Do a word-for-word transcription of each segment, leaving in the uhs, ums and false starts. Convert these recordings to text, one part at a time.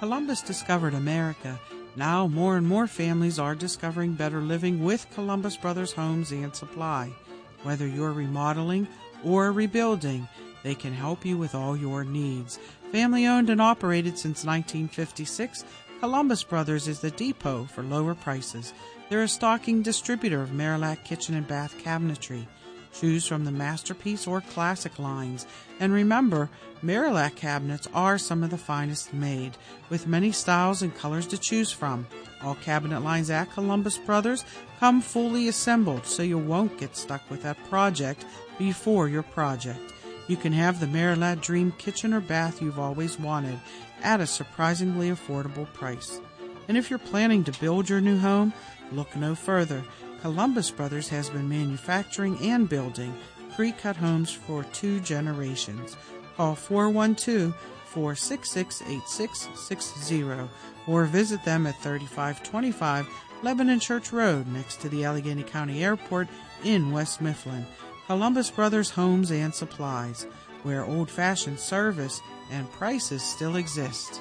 Columbus discovered America. Now more and more families are discovering better living with Columbus Brothers Homes and Supply. Whether you're remodeling or rebuilding, they can help you with all your needs. Family owned and operated since nineteen fifty-six, Columbus Brothers is the depot for lower prices. They're a stocking distributor of Marillac kitchen and bath cabinetry. Choose from the Masterpiece or Classic lines. And remember, Marillac cabinets are some of the finest made, with many styles and colors to choose from. All cabinet lines at Columbus Brothers come fully assembled, so you won't get stuck with that project before your project. You can have the Marillac Dream kitchen or bath you've always wanted at a surprisingly affordable price. And if you're planning to build your new home, look no further. Columbus Brothers has been manufacturing and building pre-cut homes for two generations. Call four one two, four six six, eight six six zero or visit them at thirty-five twenty-five Lebanon Church Road next to the Allegheny County Airport in West Mifflin. Columbus Brothers Homes and Supplies, where old-fashioned service and prices still exist.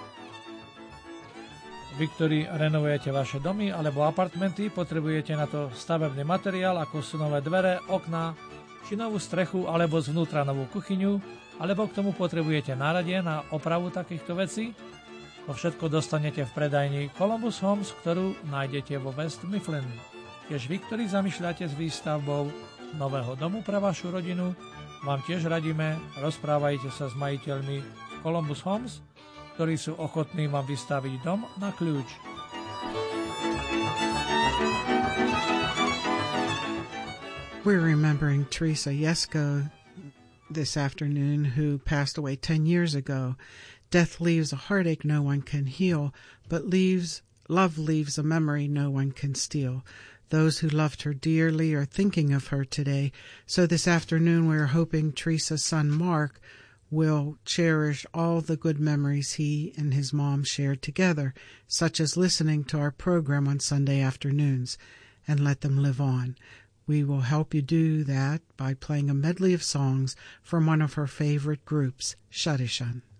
Vy, ktorí renovujete vaše domy alebo apartmenty, potrebujete na to stavebný materiál, ako sú nové dvere, okná, či novú strechu alebo zvnútra novú kuchyňu, alebo k tomu potrebujete náradie na opravu takýchto vecí. To všetko dostanete v predajni Columbus Homes, ktorú nájdete vo West Mifflin. Tiež vy, ktorí zamýšľate s výstavbou nového domu pre vašu rodinu, vám tiež radíme, rozprávajte sa s majiteľmi Columbus Homes, ktorí sú ochotní vám vystaviť dom na kľúč. We're remembering Teresa Yesko this afternoon, who passed away ten years ago. Death leaves a heartache no one can heal, but leaves love leaves a memory no one can steal. Those who loved her dearly are thinking of her today, so this afternoon we're hoping Teresa's son Mark will cherish all the good memories he and his mom shared together, such as listening to our program on Sunday afternoons, and let them live on. We will help you do that by playing a medley of songs from one of her favorite groups, Shadishan.